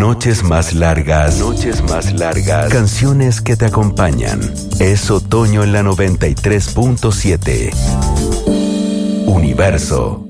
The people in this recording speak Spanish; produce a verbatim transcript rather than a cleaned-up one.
Noches más largas. Noches más largas. Canciones que te acompañan. Es otoño en la noventa y tres punto siete. Universo.